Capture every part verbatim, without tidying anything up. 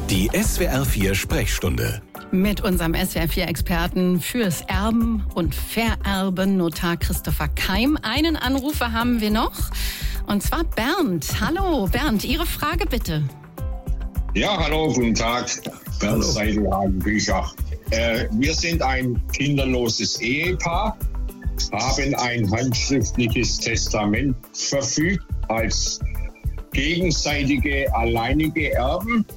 Die S W R vier Sprechstunde. Mit unserem S W R vier Experten fürs Erben und Vererben, Notar Christopher Keim. Einen Anrufer haben wir noch, und zwar Bernd. Hallo Bernd, Ihre Frage bitte. Ja, hallo, guten Tag. Bernd Seidelhagen-Büchach. Äh, wir sind ein kinderloses Ehepaar, haben ein handschriftliches Testament verfügt als gegenseitige alleinige Erben.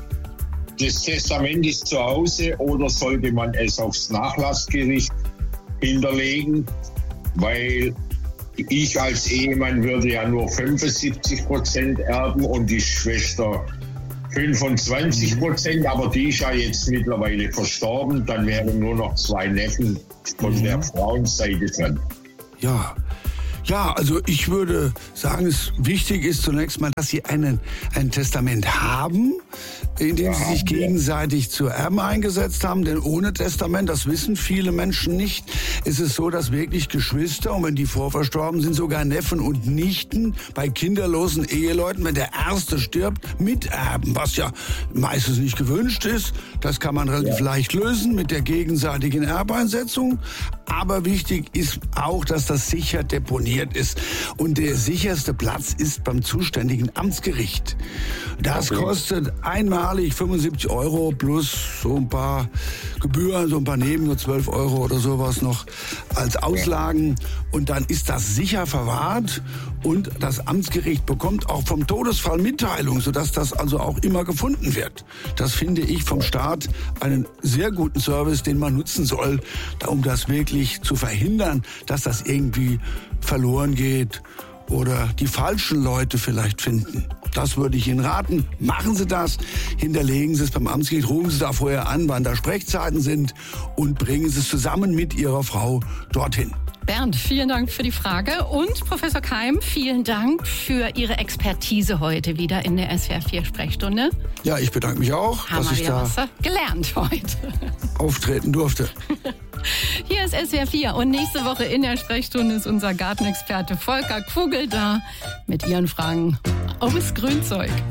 Das Testament ist zu Hause oder sollte man es aufs Nachlassgericht hinterlegen, weil ich als Ehemann würde ja nur fünfundsiebzig Prozent erben und die Schwester fünfundzwanzig Prozent, aber die ist ja jetzt mittlerweile verstorben, dann wären nur noch zwei Neffen von mhm. der Frauenseite dran. Ja. Ja, also ich würde sagen, es wichtig ist zunächst mal, dass Sie einen, ein Testament haben, in dem ja, Sie sich gegenseitig ja. zu Erben eingesetzt haben. Denn ohne Testament, das wissen viele Menschen nicht, ist es so, dass wirklich Geschwister, und wenn die vorverstorben sind, sogar Neffen und Nichten bei kinderlosen Eheleuten, wenn der Erste stirbt, miterben, was ja meistens nicht gewünscht ist. Das kann man relativ ja. leicht lösen mit der gegenseitigen Erbeinsetzung. Aber wichtig ist auch, dass das sicher deponiert ist. Und der sicherste Platz ist beim zuständigen Amtsgericht. Das okay. kostet einmalig fünfundsiebzig Euro plus so ein paar Gebühren, so ein paar Neben, nur zwölf Euro oder sowas noch als Auslagen. Und dann ist das sicher verwahrt und das Amtsgericht bekommt auch vom Todesfall Mitteilung, sodass das also auch immer gefunden wird. Das finde ich vom Staat einen sehr guten Service, den man nutzen soll, um das wirklich zu verhindern, dass das irgendwie verloren geht oder die falschen Leute vielleicht finden. Das würde ich Ihnen raten. Machen Sie das, hinterlegen Sie es beim Amtsgericht, rufen Sie da vorher an, wann da Sprechzeiten sind und bringen Sie es zusammen mit Ihrer Frau dorthin. Bernd, vielen Dank für die Frage. Und Professor Keim, vielen Dank für Ihre Expertise heute wieder in der S W R vier Sprechstunde. Ja, ich bedanke mich auch, Haben dass ich da was gelernt heute auftreten durfte. Hier ist S W R vier und nächste Woche in der Sprechstunde ist unser Gartenexperte Volker Kugel da mit Ihren Fragen aus Grünzeug.